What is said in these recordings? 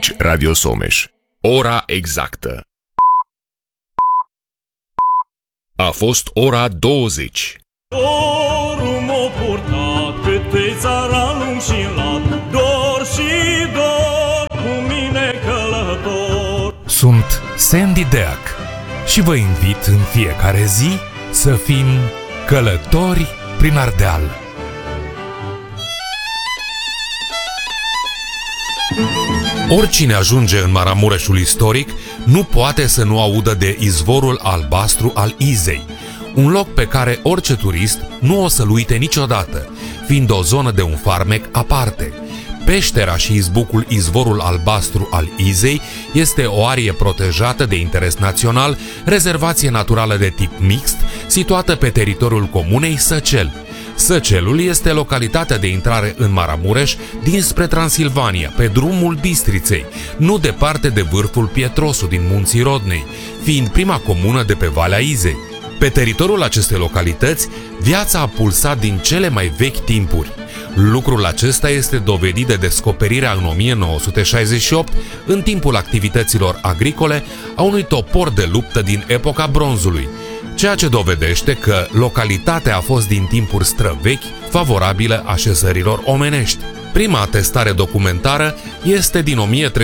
Aici Radio Someș. Ora exactă. A fost ora 20. Dorul m-a purtat pe țara lung și lat, dor și dor cu mine călător. Sunt Sandy Deac și vă invit în fiecare zi să fim călători prin Ardeal. Oricine ajunge în Maramureșul istoric nu poate să nu audă de izvorul albastru al Izei, un loc pe care orice turist nu o să-l uite niciodată, fiind o zonă de un farmec aparte. Peștera și izbucul Izvorul Albastru al Izei este o arie protejată de interes național, rezervație naturală de tip mixt, situată pe teritoriul comunei Săcel. Săcelul este localitatea de intrare în Maramureș dinspre Transilvania, pe drumul Bistriței, nu departe de vârful Pietrosu din Munții Rodnei, fiind prima comună de pe Valea Izei. Pe teritoriul acestei localități, viața a pulsat din cele mai vechi timpuri. Lucrul acesta este dovedit de descoperirea în 1968, în timpul activităților agricole, a unui topor de luptă din epoca bronzului, ceea ce dovedește că localitatea a fost din timpuri străvechi favorabilă așezărilor omenești. Prima atestare documentară este din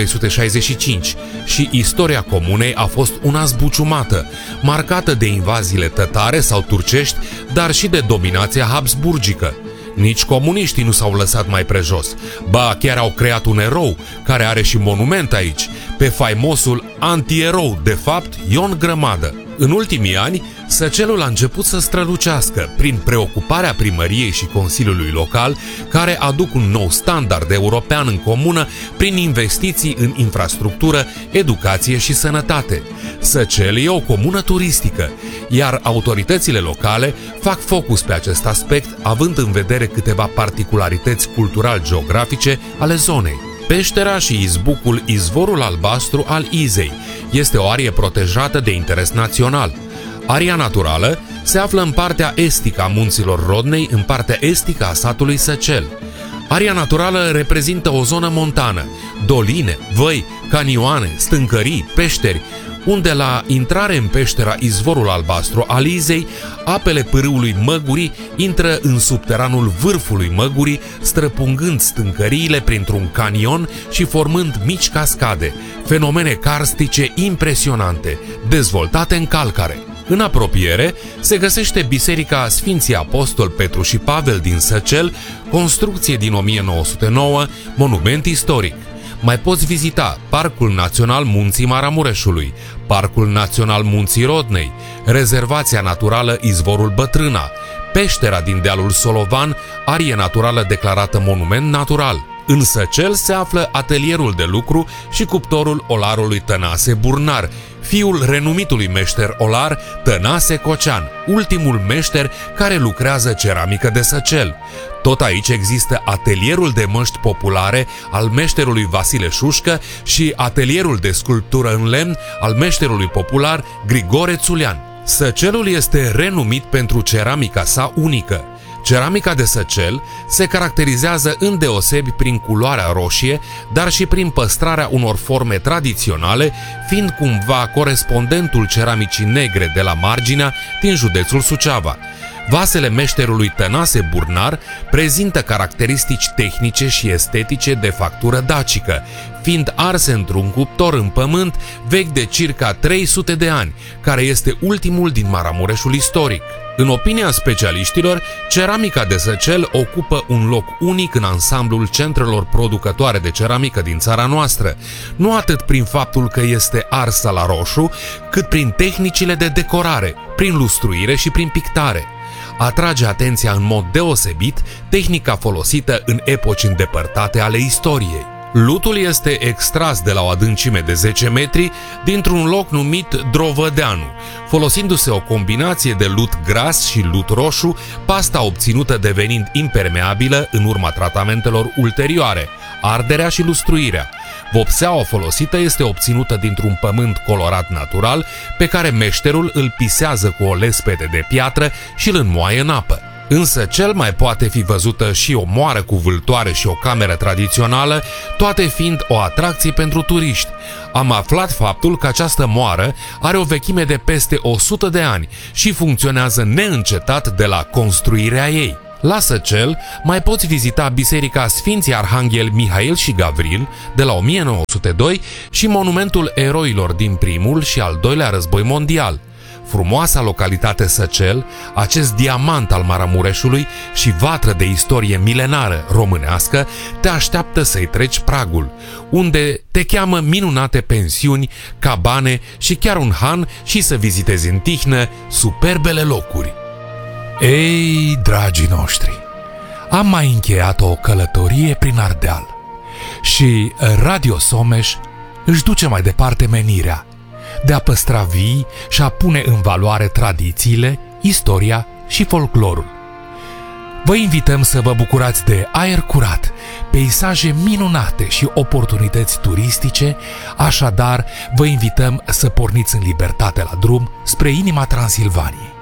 1365 și istoria comunei a fost una zbuciumată, marcată de invaziile tătare sau turcești, dar și de dominația habsburgică. Nici comuniștii nu s-au lăsat mai prejos, ba chiar au creat un erou, care are și monument aici, pe faimosul antierou, de fapt, Ion Grămadă. În ultimii ani, Săcelul a început să strălucească prin preocuparea primăriei și Consiliului Local, care aduc un nou standard european în comună prin investiții în infrastructură, educație și sănătate. Săcel e o comună turistică, iar autoritățile locale fac focus pe acest aspect, având în vedere câteva particularități cultural-geografice ale zonei. Peștera și izbucul Izvorul Albastru al Izei este o arie protejată de interes național. Aria naturală se află în partea estică a munților Rodnei, în partea estică a satului Săcel. Aria naturală reprezintă o zonă montană, doline, văi, canioane, stâncării, peșteri, unde la intrare în peștera Izvorul Albastru al Izei, apele pârâului Măgurii intră în subteranul vârfului Măgurii, străpungând stâncăriile printr-un canion și formând mici cascade, fenomene karstice impresionante, dezvoltate în calcare. În apropiere se găsește Biserica Sfinții Apostol Petru și Pavel din Săcel, construcție din 1909, monument istoric. Mai poți vizita Parcul Național Munții Maramureșului, Parcul Național Munții Rodnei, Rezervația Naturală Izvorul Bătrâna, Peștera din dealul Solovan, arie naturală declarată monument natural. În Săcel se află atelierul de lucru și cuptorul olarului Tănase Burnar, fiul renumitului meșter olar Tănase Cocean, ultimul meșter care lucrează ceramică de Săcel. Tot aici există atelierul de măști populare al meșterului Vasile Șușcă și atelierul de sculptură în lemn al meșterului popular Grigore Țulean. Săcelul este renumit pentru ceramica sa unică. Ceramica de Săcel se caracterizează îndeosebi prin culoarea roșie, dar și prin păstrarea unor forme tradiționale, fiind cumva corespondentul ceramicii negre de la Marginea din județul Suceava. Vasele meșterului Tănase Burnar prezintă caracteristici tehnice și estetice de factură dacică, fiind arse într-un cuptor în pământ vechi de circa 300 de ani, care este ultimul din Maramureșul istoric. În opinia specialiștilor, ceramica de Săcel ocupă un loc unic în ansamblul centrelor producătoare de ceramică din țara noastră, nu atât prin faptul că este arsă la roșu, cât prin tehnicile de decorare, prin lustruire și prin pictare. Atrage atenția în mod deosebit tehnica folosită în epoci îndepărtate ale istoriei. Lutul este extras de la o adâncime de 10 metri dintr-un loc numit Drovădeanu, folosindu-se o combinație de lut gras și lut roșu, pasta obținută devenind impermeabilă în urma tratamentelor ulterioare, arderea și lustruirea. Vopseaua folosită este obținută dintr-un pământ colorat natural pe care meșterul îl pisează cu o lespede de piatră și îl înmoaie în apă. Însă cel mai poate fi văzută și o moară cu vâltoare și o cameră tradițională, toate fiind o atracție pentru turiști. Am aflat faptul că această moară are o vechime de peste 100 de ani și funcționează neîncetat de la construirea ei. La Săcel mai poți vizita Biserica Sfinții Arhanghel Mihail și Gavril de la 1902 și monumentul eroilor din primul și al doilea război mondial. Frumoasa localitate Săcel, acest diamant al Maramureșului și vatră de istorie milenară românească, te așteaptă să-i treci pragul, unde te cheamă minunate pensiuni, cabane și chiar un han și să vizitezi în tihnă superbele locuri. Ei, dragii noștri, am mai încheiat o călătorie prin Ardeal și Radio Someș își duce mai departe menirea de a păstra vii și a pune în valoare tradițiile, istoria și folclorul. Vă invităm să vă bucurați de aer curat, peisaje minunate și oportunități turistice, așadar vă invităm să porniți în libertate la drum spre inima Transilvaniei.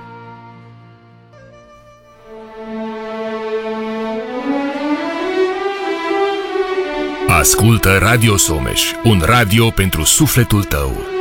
Ascultă Radio Someș, un radio pentru sufletul tău.